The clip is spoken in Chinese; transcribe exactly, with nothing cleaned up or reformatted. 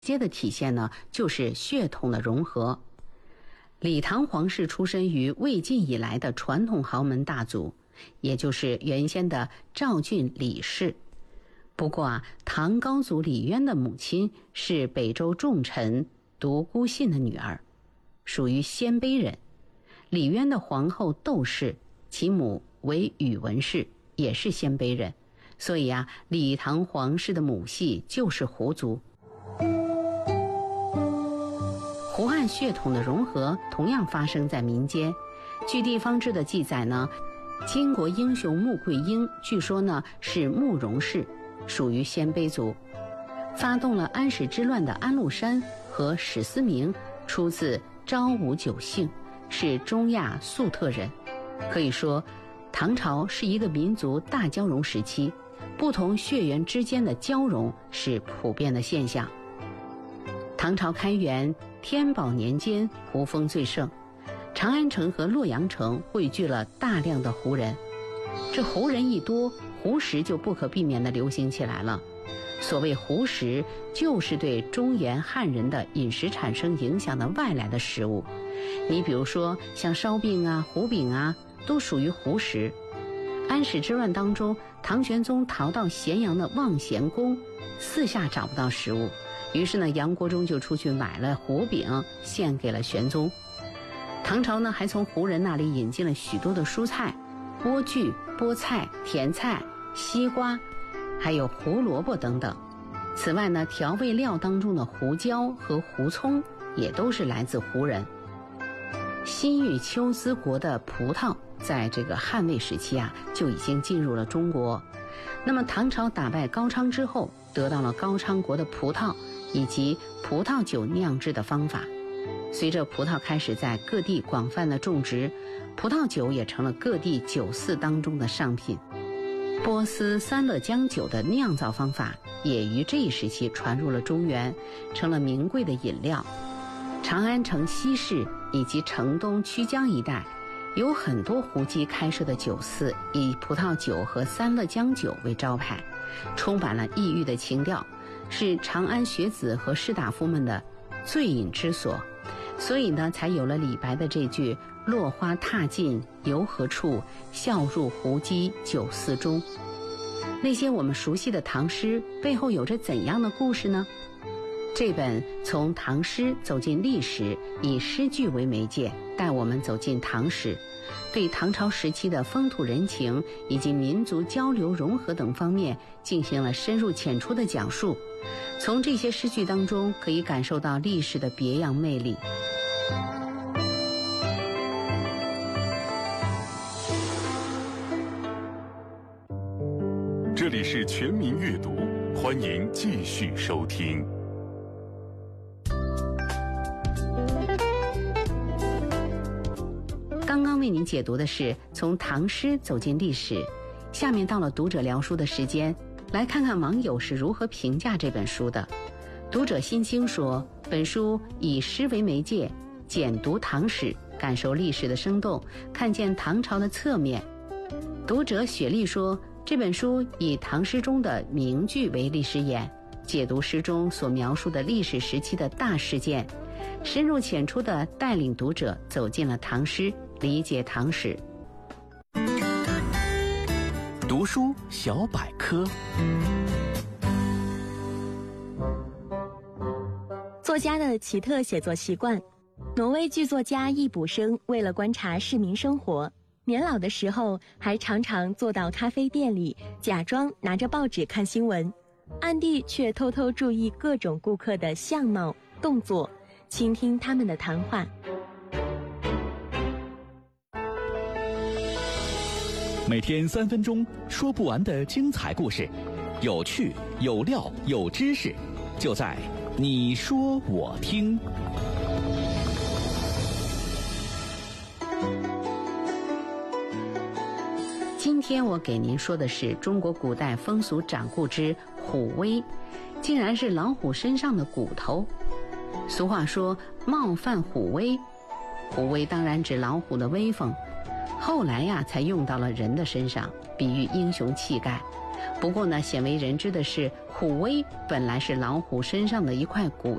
接的体现呢，就是血统的融合。李唐皇室出身于魏晋以来的传统豪门大族，也就是原先的赵郡李氏。不过啊，唐高祖李渊的母亲是北周重臣独孤信的女儿，属于鲜卑人。李渊的皇后窦氏，其母为宇文氏，也是鲜卑人，所以啊，李唐皇室的母系就是胡族。胡汉血统的融合同样发生在民间。据地方志的记载呢，金国英雄穆桂英据说呢是慕容氏，属于鲜卑族。发动了安史之乱的安禄山和史思明出自昭武九姓，是中亚粟特人。可以说，唐朝是一个民族大交融时期，不同血缘之间的交融是普遍的现象。唐朝开元天宝年间，胡风最盛，长安城和洛阳城汇聚了大量的胡人。这胡人一多，胡食就不可避免地流行起来了。所谓胡食，就是对中原汉人的饮食产生影响的外来的食物。你比如说像烧饼啊、胡饼啊，都属于胡食。安史之乱当中，唐玄宗逃到咸阳的望贤宫，四下找不到食物，于是呢，杨国忠就出去买了胡饼，献给了玄宗。唐朝呢，还从胡人那里引进了许多的蔬菜，莴苣、菠菜、甜菜、西瓜，还有胡萝卜等等。此外呢，调味料当中的胡椒和胡葱也都是来自胡人。西域丘兹国的葡萄在这个汉魏时期啊，就已经进入了中国。那么唐朝打败高昌之后，得到了高昌国的葡萄以及葡萄酒酿制的方法。随着葡萄开始在各地广泛的种植，葡萄酒也成了各地酒肆当中的上品。波斯三乐浆酒的酿造方法也于这一时期传入了中原，成了名贵的饮料。长安城西市以及城东曲江一带，有很多胡姬开设的酒肆，以葡萄酒和三乐浆酒为招牌，充满了异域的情调，是长安学子和士大夫们的醉饮之所。所以呢，才有了李白的这句“落花踏尽游何处，笑入胡姬酒肆中”。那些我们熟悉的唐诗背后有着怎样的故事呢？这本从唐诗走进历史，以诗句为媒介，带我们走进唐史，对唐朝时期的风土人情以及民族交流融合等方面进行了深入浅出的讲述。从这些诗句当中，可以感受到历史的别样魅力。 这里是全民阅读，欢迎继续收听。 刚刚为您解读的是从唐诗走进历史，下面到了读者聊书的时间，来看看网友是如何评价这本书的。读者新星说，本书以诗为媒介，简读唐史，感受历史的生动，看见唐朝的侧面。读者雪莉说，这本书以唐诗中的名句为历史眼，解读诗中所描述的历史时期的大事件，深入浅出地带领读者走进了唐诗，理解唐史。 读书小百科。 作家的奇特写作习惯。挪威剧作家易卜生为了观察市民生活，年老的时候还常常坐到咖啡店里，假装拿着报纸看新闻，暗地却偷偷注意各种顾客的相貌、动作，倾听他们的谈话。 每天三分钟，说不完的精彩故事，有趣、有料、有知识，就在你说我听。 今天我给您说的是中国古代风俗掌故之虎威，竟然是老虎身上的骨头。俗话说冒犯虎威，虎威当然指老虎的威风，后来呀才用到了人的身上，比喻英雄气概。 不过呢，鲜为人知的是，虎威本来是老虎身上的一块骨